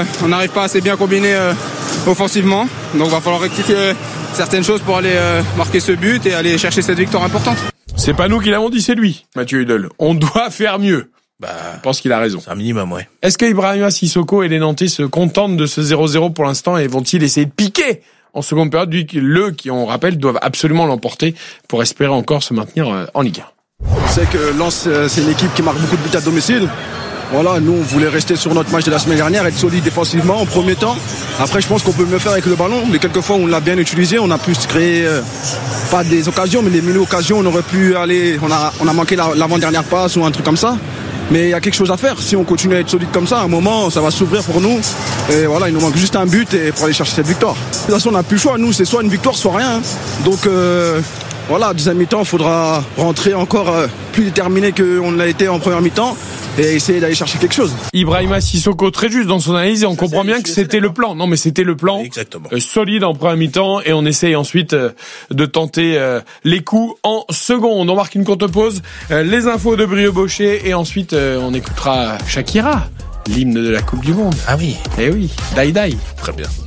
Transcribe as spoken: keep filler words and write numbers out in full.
on n'arrive pas assez bien combiner euh, offensivement. Donc il va falloir rectifier certaines choses pour aller euh, marquer ce but et aller chercher cette victoire importante. C'est pas nous qui l'avons dit, c'est lui, Mathieu Hudel. On doit faire mieux. Bah, je pense qu'il a raison. C'est un minimum, ouais. Est-ce qu'Ibrahima Sissoko et les Nantais se contentent de ce zéro zéro pour l'instant et vont-ils essayer de piquer en seconde période, vu que le qui, on rappelle, doivent absolument l'emporter pour espérer encore se maintenir en Ligue un. On sait que Lens, c'est une équipe qui marque beaucoup de buts à domicile. Voilà, nous on voulait rester sur notre match de la semaine dernière, être solide défensivement en premier temps. Après je pense qu'on peut mieux faire avec le ballon. Les quelques fois où on l'a bien utilisé, on a pu se créer euh, pas des occasions, mais des mini-occasions. On aurait pu aller, on a, on a manqué la, l'avant-dernière passe ou un truc comme ça. Mais il y a quelque chose à faire. Si on continue à être solide comme ça, à un moment, ça va s'ouvrir pour nous. Et voilà, il nous manque juste un but et pour aller chercher cette victoire. De toute façon, on n'a plus le choix. Nous, c'est soit une victoire, soit rien. Donc euh, voilà, deuxième mi-temps, il faudra rentrer encore euh, plus déterminé qu'on l'a été en première mi-temps et essayer d'aller chercher quelque chose. Ibrahima Sissoko, très juste dans son analyse, et on comprend bien que c'était le plan. Non, mais c'était le plan. Exactement. Euh, solide en première mi-temps, et on essaye ensuite euh, de tenter euh, les coups en seconde. On marque une courte pause, euh, les infos de Brio Bochet, et ensuite euh, on écoutera Shakira, l'hymne de la Coupe du Monde. Ah oui. Eh oui, Die Die. Très bien.